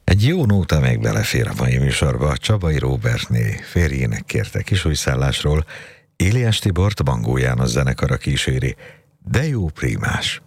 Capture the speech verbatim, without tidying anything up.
Egy jó nóta még belefér a mai műsorba. Csabai Róbertné férjének kérte kisújszállásról, Éliás Tibort Bangó János zenekara kíséri, de jó prímás.